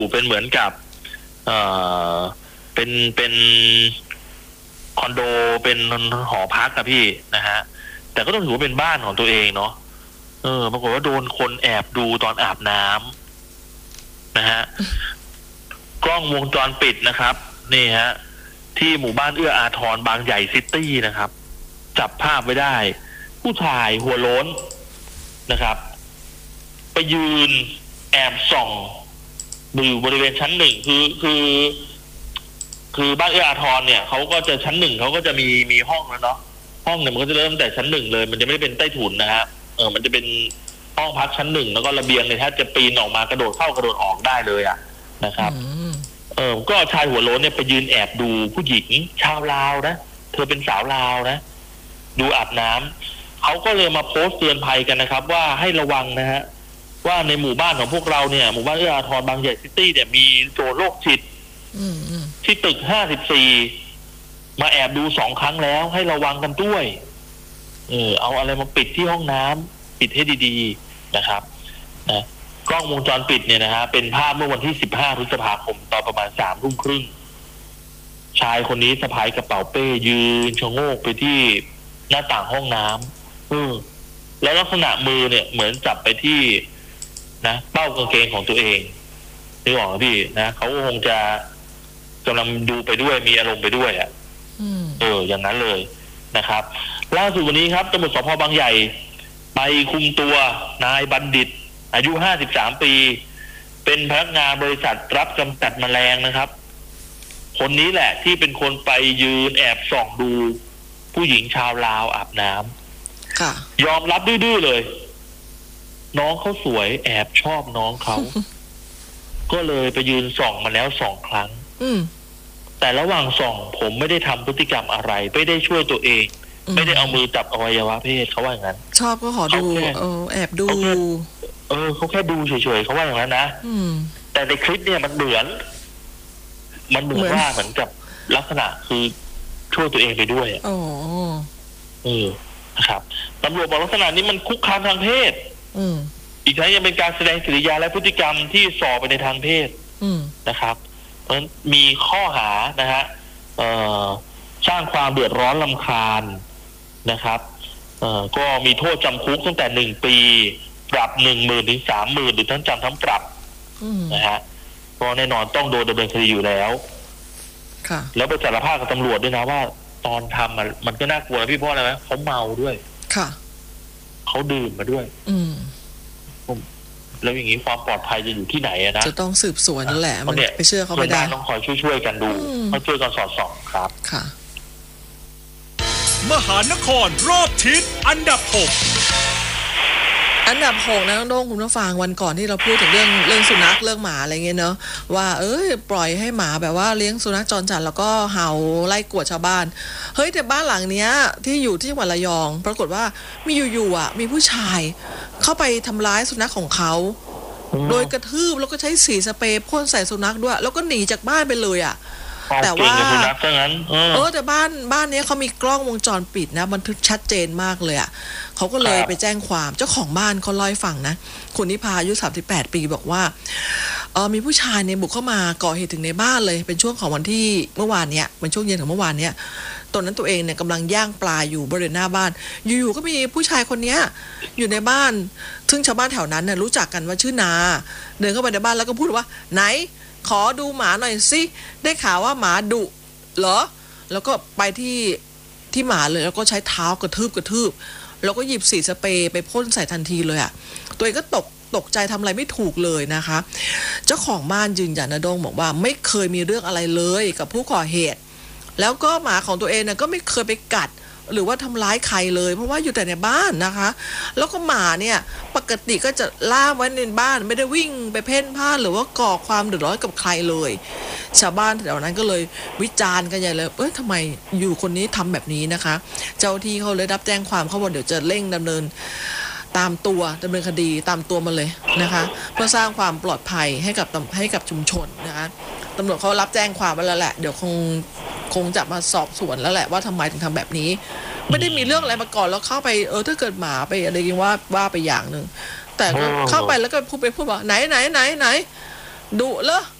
เป็นเหมือนกับเอ่อเป็นคอนโดเป็นหอพักอะพี่นะฮะแต่ก็ต้องถือว่าเป็นบ้านของตัวเองเนาะปรากฏว่าโดนคนแอบดูตอนอาบน้ำนะฮะกล้องวงจรปิดนะครับนี่ฮะที่หมู่บ้านเอื้ออาทรบางใหญ่ซิตี้นะครับจับภาพไว้ได้ผู้ชายหัวโล้นนะครับไปยืนแอบส่องอยู่บริเวณชั้นหนึ่งคือบ้านเอื้ออาทรเนี่ยเขาก็จะชั้นหนึ่งเขาก็จะมีห้องแล้วเนาะห้องเนี่ยมันก็จะเริ่มแต่ชั้นหนึ่งเลยมันจะไม่ได้เป็นใต้ถุนนะฮะมันจะเป็นห้องพักชั้นหนึ่งแล้วก็ระเบียงเนี่ยถ้าจะปีนออกมากระโดดเข้ากระโดดออกได้เลยอ่ะนะครับก็ชายหัวโล้นเนี่ยไปยืนแอบดูผู้หญิงชาวลาวนะเธอเป็นสาวลาวนะดูอาบน้ำเขาก็เลยมาโพสต์เตือนภัยกันนะครับว่าให้ระวังนะฮะว่าในหมู่บ้านของพวกเราเนี่ยหมู่บ้านเอื้ออาทรบางใหญ่ซิตี้เนี่ยมีโจรโรคจิตที่ตึก54มาแอบดู2 ครั้งแล้วให้ระวังกันด้วยเอาอะไรมาปิดที่ห้องน้ำปิดให้ดีๆนะครับนะกล้องวงจรปิดเนี่ยนะฮะเป็นภาพเมื่อวันที่15 พฤษภาคมตอนประมาณ3 ทุ่มครึ่งชายคนนี้สะพายกระเป๋าเป้ยืนชะโงกไปที่หน้าต่างห้องน้ำแล้วลักษณะมือเนี่ยเหมือนจับไปที่นะเป้ากางเกงของตัวเองนี่บอกพี่นะเขาคงจะกำลังดูไปด้วยมีอารมณ์ไปด้วยอ่ะอย่างนั้นเลยนะครับล่าสุดวันนี้ครับตำรวจสพ.บางใหญ่ไปคุมตัวนายบัณฑิตอายุ53 ปีเป็นพนักงานบริษัทรับกำจัดแมลงนะครับคนนี้แหละที่เป็นคนไปยืนแอบส่องดูผู้หญิงชาวลาวอาบน้ำยอมรับดื้อๆเลยน้องเขาสวยแอบชอบน้องเขาก็เลยไปยืนส่องมาแล้ว2 ครั้งแต่ระหว่างส่องผมไม่ได้ทำพฤติกรรมอะไรไม่ได้ช่วยตัวเองไม่ได้เอามือจับอวัยวะเพศเขาว่าอย่างนั้นชอบก็ขอดูแอบดูเขาแค่ดูเฉยๆเขาว่าอย่างนั้นนะแต่ในคลิปเนี่ยมันเหมือนว่าเหมือนกับลักษณะคือช่วยตัวเองไปด้วยนะครับตำรวจบอกลักษณะนี้มันคุกคามทางเพศอีกทั้งยังเป็นการแสดงกิริยาและพฤติกรรมที่ส่อไปในทางเพศนะครับเพราะฉะนั้นมีข้อหานะฮะสร้างความเดือดร้อนรำคาญนะครับก็มีโทษจำคุกตั้งแต่1 ปีปรับ 10,000 ถึง 30,000 หรือทั้งจำทั้งปรับนะฮะก็แน่นอนต้องโดนดำเนินคดีอยู่แล้วแล้วไปสารภาพกับตำรวจด้วยนะว่าตอนทำมันก็น่ากลัวนะพี่เพราะอะไรไหมเขาเมาด้วยเขาดื่มมาด้วยแล้วอย่างนี้ความปลอดภัยจะอยู่ที่ไหนนะจะต้องสืบสวนนั่นแหละมันไปเชื่อเขาไม่ได้ต้องคอยช่วยกันดูเขาช่วยกันสอดส่องครับค่ะมหานครรอบทิศอันดับ 6 อันดับ 6นะน้องคุณผู้ฟังวันก่อนที่เราพูดถึงเรื่องสุนัขเรื่องหมาอะไรเงี้ยเนาะว่าปล่อยให้หมาแบบว่าเลี้ยงสุนัขจรจัดแล้วก็เห่าไล่กวดชาวบ้านเฮ้ยแต่บ้านหลังเนี้ยที่อยู่ที่จังหวัดระยองปรากฏว่ามีอยู่ๆมีผู้ชายเข้าไปทำร้ายสุนัขของเขาโดยกระทืบแล้วก็ใช้สีสเปรย์พ่นใส่สุนัขด้วยแล้วก็หนีจากบ้านไปเลยแต่ว่าแต่บ้านนี้เขามีกล้องวงจรปิดนะบันทึกชัดเจนมากเลยเขาก็เลยไปแจ้งความเจ้าของบ้านเขาเล่าให้ฟังนะคุณนิพาอายุ38 ปีบอกว่ามีผู้ชายเนี่ยบุกเข้ามาก่อเหตุถึงในบ้านเลยเป็นช่วงของวันที่เมื่อวานเนี้ยเป็นช่วงเย็นของเมื่อวานเนี้ยตอนนั้นตัวเองเนี่ยกำลังย่างปลาอยู่บริเวณหน้าบ้านอยู่ๆก็มีผู้ชายคนนี้อยู่ในบ้านซึ่งชาวบ้านแถวนั้นเนี่ยรู้จักกันว่าชื่อนาเดินเข้าไปในบ้านแล้วก็พูดว่าไหนขอดูหมาหน่อยสิได้ข่าวว่าหมาดุเหรอแล้วก็ไปที่หมาเลยแล้วก็ใช้เท้ากระทืบแล้วก็หยิบสีสเปรย์ไปพ่นใส่ทันทีเลยตัวเองก็ตกใจทำอะไรไม่ถูกเลยนะคะเจ้าของบ้านยืนยันนะโด่งบอกว่าไม่เคยมีเรื่องอะไรเลยกับผู้ก่อเหตุแล้วก็หมาของตัวเองเนี่ยก็ไม่เคยไปกัดหรือว่าทำร้ายใครเลยเพราะว่าอยู่แต่ในบ้านนะคะแล้วก็หมาเนี่ยปกติก็จะล่ามไว้ในบ้านไม่ได้วิ่งไปเพ่นพ่านหรือว่าก่อความเดือดร้อนกับใครเลยชาวบ้านแถวนั้นก็เลยวิจารณ์กันใหญ่เลยทำไมอยู่คนนี้ทำแบบนี้นะคะเจ้าที่เขาเลยรับแจ้งความเขาบอกเดี๋ยวจะเร่งดำเนินคดีตามตัวมาเลยนะคะเพื่อสร้างความปลอดภัยให้กับชุมชนนะคะตำรวจเขารับแจ้งความมาแล้วแหละเดี๋ยวคงจะมาสอบสวนแล้วแหละว่าทำไมถึงทำแบบนี้ไม่ได้มีเรื่องอะไรมาก่อนแล้วเข้าไปถ้าเกิดหมาไปอะไรกันว่าไปอย่างนึงแต่ก็เข้าไปแล้วก็พูดว่าไหนดุเหรอ